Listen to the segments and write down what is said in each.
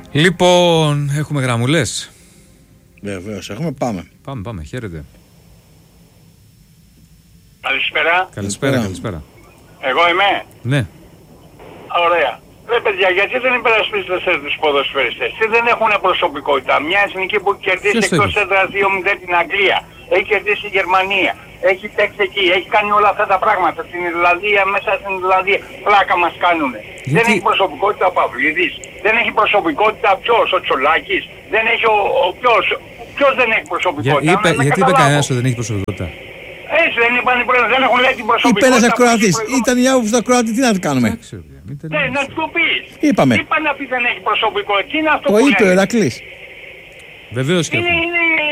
Λοιπόν, έχουμε γραμμούλες. Βεβαίως, έχουμε, πάμε. Πάμε, χαίρετε. Καλησπέρα. Καλησπέρα. Εγώ είμαι. Ναι. Ωραία. Ρε παιδιά, γιατί δεν υπερασπίζετε τους ποδοσφαιριστές? Τι δεν έχουν προσωπικότητα? Μια εθνική που έχει κερδίσει εκτός έδρας 2-0 την Αγγλία, έχει κερδίσει η Γερμανία, έχει παίξει εκεί, έχει κάνει όλα αυτά τα πράγματα. Στην Ιρλανδία, μέσα στην Ιρλανδία, πλάκα μας κάνουνε. Δεν έχει προσωπικότητα ο Παυλίδης, δεν έχει προσωπικότητα ποιος, ο Τσολάκης, δεν έχει ποιος δεν έχει προσωπικότητα? Γιατί είπε κανένας ότι δεν έχει προσωπικότητα? Έτσι δεν είπαν οι πρόεδροι, δεν έχουν λέει την προσωπικότητα. Είπε ένας ακροατής, ήταν η άποψη του ακροατή, τι να το κάνουμε? Ναι, να του πεις. Είπαμε. Είπα να πει δεν έχει προσωπικότητα. Τι είναι αυτό το που είπε ο Ηρακλής. Βεβαίως και αυτό.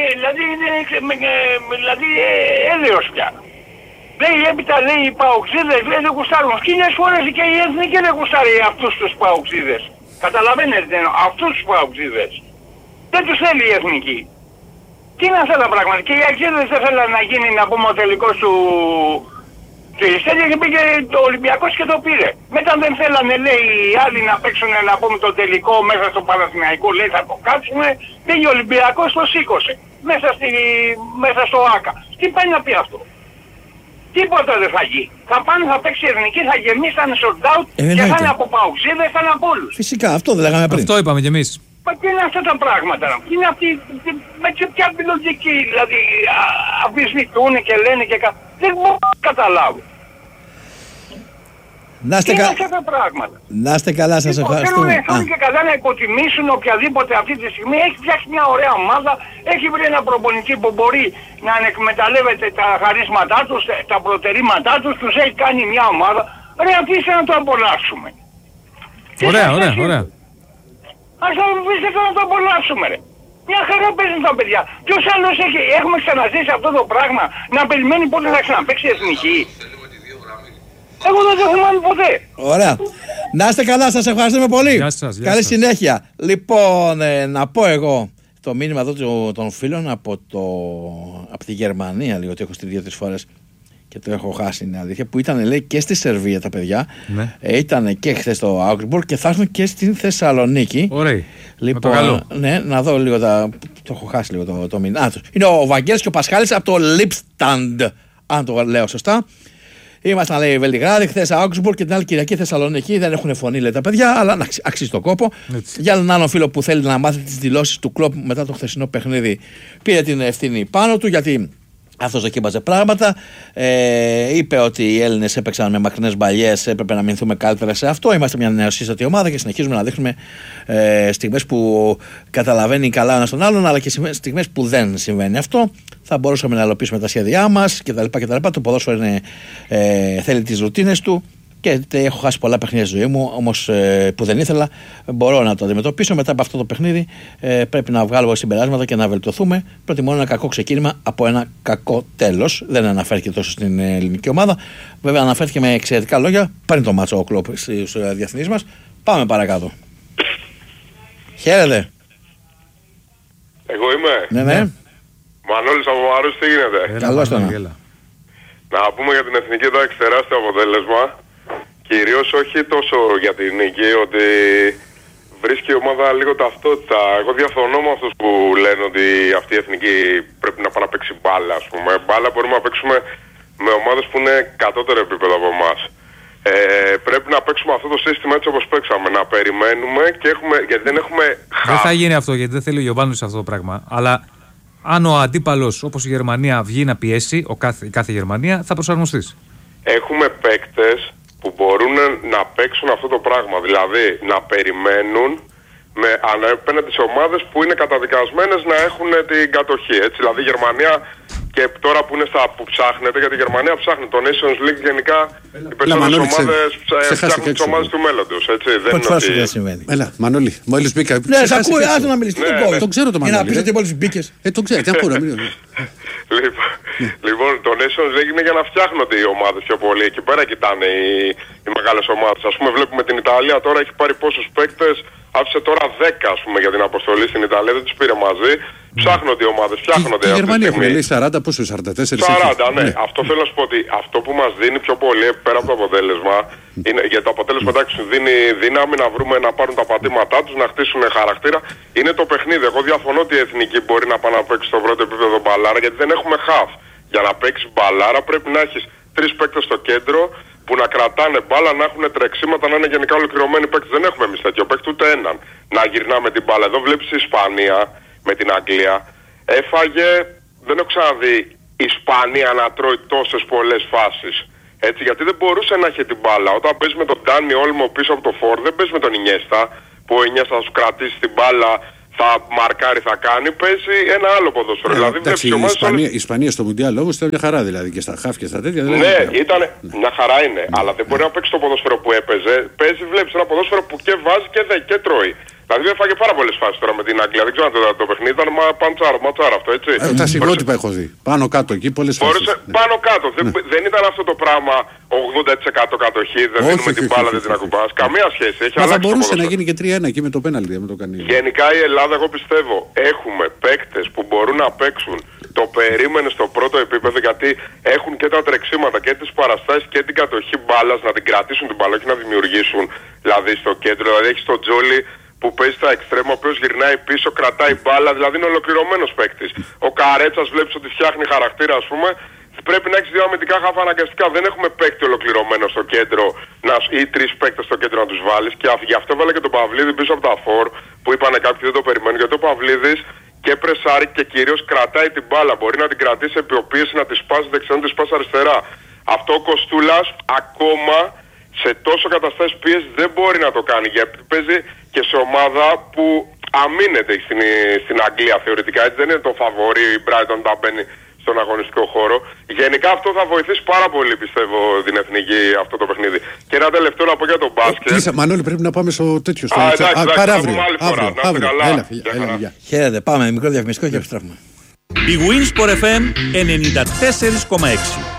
Δηλαδή έλεος πια. Λέει έπειτα, λέει οι παοξίδες δεν γουστάρουν. Χίλιες φορές και η εθνική δεν γουστάρει αυτούς τους παοξίδες. Καταλαβαίνετε, αυτούς τους παοξίδες. Δεν τους θέλει η εθνική. Τι είναι αυτά τα πράγματα? Και οι αξίδες δεν θέλουν να γίνει, να πούμε, ο τελικός του Ιστέλια και πήγε το Ολυμπιακός και το πήρε. Μετά δεν θέλανε, λέει, οι άλλοι να παίξουν, να πούμε, το τελικό μέσα στο Παναθηναϊκό, λέει, θα το κάτσουμε. Πήγε ο Ολυμπιακός, το σήκωσε. Μέσα στο ΆΚΑ. Τι πάει να πει αυτό? Τίποτα δεν θα γίνει. Θα πάνε, θα παίξει η εθνική, θα γεμίσει, θα είναι sold out και θα είναι από παουξίδες, θα είναι από όλους. Φυσικά, αυτό δεν λέγαμε πριν. Αυτό είπαμε κι εμείς. Τι είναι αυτά τα πράγματα? Τι είναι αυτή, με ποια λογική, δηλαδή, αμφισβητούν και λένε και δεν μπορώ να καταλάβω. Να είστε καλά, σας ευχαριστούμε. Θέλουν και καλά να υποτιμήσουν οποιαδήποτε αυτή τη στιγμή. Έχει φτιάξει μια ωραία ομάδα, έχει βρει ένα προπονητή που μπορεί να εκμεταλλεύεται τα χαρίσματά τους, τα προτερήματά τους, τους έχει κάνει μια ομάδα. Ρε, αφήστε να το απολαύσουμε. Ωραία. Ας το αφήστε να το απολαύσουμε, ρε. Μια χαρά παίζουν τα παιδιά. Ποιος άλλος έχουμε ξαναζήσει αυτό το πράγμα, να περιμένει πότε θα ξαναπαίξει η εθνική? Εγώ δεν το θυμάμαι ποτέ. Ωραία. Να είστε καλά, σας ευχαριστούμε πολύ. Γεια σας. Καλή συνέχεια. Λοιπόν, να πω εγώ το μήνυμα εδώ των φίλων από τη Γερμανία, λίγο ότι έχω στείλει 2-3 φορές και το έχω χάσει, είναι αλήθεια, που ήταν, λέει, και στη Σερβία τα παιδιά. Ναι. Ήταν και χθες στο Augsburg και θα έρθουν και στην Θεσσαλονίκη. Ωραία. Λοιπόν, ναι, να δω λίγο το έχω χάσει λίγο το μήνυμα. Είναι ο Βαγγέλης και ο Πασχάλης από το Lipstand, αν το λέω σωστά. Ήμασταν, λέει, Βελιγράδι, χθες Augsburg και την άλλη Κυριακή Θεσσαλονίκη. Δεν έχουν φωνή, λέει, τα παιδιά, αλλά αξίζει το κόπο. Έτσι. Για έναν άλλο φίλο που θέλει να μάθει τις δηλώσεις του κλοπ μετά το χθεσινό παιχνίδι, πήρε την ευθύνη πάνω του, γιατί αυτός δοκίμαζε πράγματα. Είπε ότι οι Έλληνες έπαιξαν με μακρινές μπαλιές, έπρεπε να μηνθούμε καλύτερα σε αυτό. Είμαστε μια νεοσύστατη ομάδα και συνεχίζουμε να δείχνουμε στιγμές που καταλαβαίνει καλά ο ένας τον άλλον, αλλά και στιγμές που δεν συμβαίνει αυτό. Θα μπορούσαμε να υλοποιήσουμε τα σχέδιά μας κτλ. Το ποδόσφαιρο θέλει τις ρουτίνες του και έχω χάσει πολλά παιχνίδια στη ζωή μου, όμως που δεν ήθελα. Μπορώ να το αντιμετωπίσω. Μετά από αυτό το παιχνίδι πρέπει να βγάλω συμπεράσματα και να βελτιωθούμε. Προτιμώ ένα κακό ξεκίνημα από ένα κακό τέλος. Δεν αναφέρθηκε τόσο στην ελληνική ομάδα. Βέβαια αναφέρθηκε με εξαιρετικά λόγια πριν το μάτσο ο Κλοπ στους διεθνείς μας. Πάμε παρακάτω. Χαίρετε. Εγώ είμαι. Ναι. Μανώλης από Μαρούς, τι γίνεται? Καλώς το να πούμε για την εθνική, εντάξει, τεράστιο αποτέλεσμα. Κυρίως όχι τόσο για την νίκη, ότι βρίσκει η ομάδα λίγο ταυτότητα. Εγώ διαφωνώ με αυτούς που λένε ότι αυτή η εθνική πρέπει να πάει να παίξει μπάλα, ας πούμε. Μπάλα μπορούμε να παίξουμε με ομάδες που είναι κατώτερο επίπεδο από εμάς. Πρέπει να παίξουμε αυτό το σύστημα έτσι όπως παίξαμε. Να περιμένουμε και γιατί δεν έχουμε χάσει. Δεν θα γίνει αυτό, γιατί δεν θέλει ο Γιωβάνος αυτό το πράγμα. Αλλά αν ο αντίπαλος όπως η Γερμανία βγει να πιέσει, η κάθε Γερμανία, θα προσαρμοστείς. Έχουμε παίκτες που μπορούν να παίξουν αυτό το πράγμα. Δηλαδή να περιμένουν απέναντι σε ομάδες που είναι καταδικασμένες να έχουν την κατοχή. Έτσι, δηλαδή η Γερμανία, και τώρα που είναι που ψάχνεται, γιατί η Γερμανία ψάχνει το Nations League γενικά, οι περισσότερες ομάδες ψάχνουν τις ομάδες του μέλλοντος. Πρώτη φορά δεν συμβαίνει. Έλα, Μανώλη, μόλις μπήκα. Ναι, σ' ακούω, άστο να μιλήσει. Το ξέρω το Μανώλη. Για να πεις ότι μόλις μπήκες. Το ξέρω, τι ακούω να μιλήσω. Λοιπόν, το Nations έγινε για να φτιάχνονται οι ομάδες πιο πολύ. Εκεί πέρα κοιτάνε οι μεγάλες ομάδες. Ας πούμε, βλέπουμε την Ιταλία τώρα έχει πάρει πόσους παίκτες. Άφησε τώρα 10 ας πούμε για την αποστολή στην Ιταλία, δεν τους πήρε μαζί. Ψάχνονται οι ομάδες, φτιάχνονται. Η Γερμανία έχουν λέει 40, πόσο 44. 40, ναι. Αυτό θέλω να σου πω ότι αυτό που μας δίνει πιο πολύ πέρα από το αποτέλεσμα, είναι, γιατί το αποτέλεσμα εντάξει δίνει δύναμη να βρούμε να πάρουν τα πατήματά τους, να χτίσουν χαρακτήρα, είναι το παιχνίδι. Εγώ διαφωνώ ότι η εθνική μπορεί να πάει να παίξει στο πρώτο επίπεδο μπαλάρα, γιατί δεν έχουμε χαφ. Για να παίξει μπαλάρα πρέπει να έχεις 3 παίκτες στο κέντρο που να κρατάνε μπάλα, να έχουν τρεξίματα, να είναι γενικά ολοκληρωμένοι παίκτες. Δεν έχουμε εμείς τέτοιο παίκτη ούτε έναν. Να γυρνάμε την μπάλα. Εδώ βλέπεις η Ισπανία με την Αγγλία. Έφαγε, δεν έχω ξαναδεί η Ισπανία να τρώει τόσες πολλές φάσεις. Έτσι, γιατί δεν μπορούσε να έχει την μπάλα. Όταν παίζει με τον Ντάνι Όλμο πίσω από το φόρ, δεν παίζει με τον Ινιέστα, που ο Ινιέστα θα σου κρατήσει την μπάλα, θα μαρκάρει, θα κάνει, παίζει ένα άλλο ποδόσφαιρο. Δηλαδή, εντάξει, η Ισπανία στο Μουντιάλ όμως ήταν μια χαρά, δηλαδή και στα χαφ και στα τέτοια. Ναι, ήταν μια χαρά είναι, αλλά δεν μπορεί να παίξει το ποδόσφαιρο που έπαιζε. Παίζει, βλέπεις ένα ποδόσφαιρο που και βάζει και τρώει. Δηλαδή έφαγε πάρα πολλές φάσεις τώρα με την Αγγλία. Δεν ξέρω αν το παιχνίδι ήταν ματσάρα αυτό, έτσι. Τα συγκρότυπα έχω δει. Πάνω κάτω εκεί πολλές φάσεις. Πάνω κάτω. Δεν ήταν αυτό το πράγμα 80% κατοχή, δεν δίνουμε την μπάλα, δεν την ακουμπάς. Καμία σχέση. Μα θα μπορούσε να γίνει και 3-1 εκεί με το πέναλτι. Γενικά η Ελλάδα, εγώ πιστεύω, έχουμε παίκτες που μπορούν να παίξουν. Το περίμενε στο πρώτο επίπεδο γιατί έχουν και τα τρεξίματα και τις παραστάσεις και την κατοχή μπάλας να την κρατήσουν την μπάλα και να δημιουργήσουν. Δηλαδή στο κέντρο, δηλαδή έχει τον Τζόλι που παίζει στα εξτρέμα, ο οποίος γυρνάει πίσω, κρατάει μπάλα, δηλαδή είναι ολοκληρωμένος παίκτης. Ο Καρέτσας βλέπεις ότι φτιάχνει χαρακτήρα, ας πούμε. Πρέπει να έχεις δύο αμυντικά χάφα αναγκαστικά. Δεν έχουμε παίκτη ολοκληρωμένο στο κέντρο ή 3 παίκτες στο κέντρο να τους βάλεις. Και γι' αυτό έβαλε και τον Παυλίδη πίσω από τα φόρ που είπανε κάποιοι δεν το περιμένουν. Γιατί ο Παυλίδης και πρεσάρει και κυρίως κρατάει την μπάλα. Μπορεί να την κρατήσει επί οπίεση, να τη σπάσει δεξιά, να τη σπάσει αριστερά. Αυτό ο Κοστούλας ακόμα σε τόσο καταστάσεις πίεσης δεν μπορεί να το κάνει. Γιατί παίζει και σε ομάδα που αμήνεται στην Αγγλία θεωρητικά. Έτσι δεν είναι το φαβορί η Brighton όταν μπαίνει στον αγωνιστικό χώρο. Γενικά αυτό θα βοηθήσει πάρα πολύ, πιστεύω, την εθνική αυτό το παιχνίδι. Και ένα τελευταίο να πω για τον μπάσκετ. Μανώλη, πρέπει να πάμε στο τέτοιο. Αύριο. Χαίρετε, πάμε μικρό διαφημιστικό και επιστρέφουμε. Η Winsport FM 94,6.